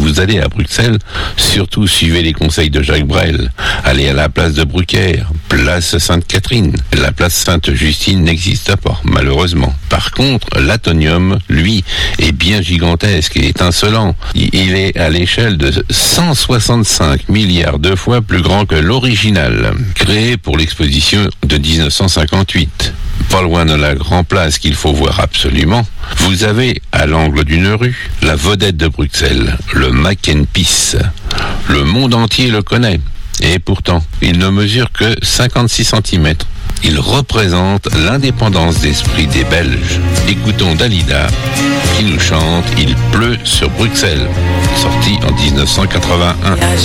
vous allez à Bruxelles, surtout suivez les conseils de Jacques Brel. Allez à la place de Brucker, place Sainte-Catherine. La place Sainte-Justine n'existe pas, malheureusement. Par contre, l'Atonium, lui, est bien gigantesque et étincelant. Il est à l'échelle de 165 milliards de fois plus grand que l'original, créé pour l'exposition de 1958. Pas loin de la Grand Place qu'il faut voir absolument, vous avez, à l'angle d'une rue, la vedette de Bruxelles, le Mac&Peace. Le monde entier le connaît. Et pourtant, il ne mesure que 56 cm. Il représente l'indépendance d'esprit des Belges. Écoutons Dalida qui nous chante « Il pleut sur Bruxelles », sorti en 1981.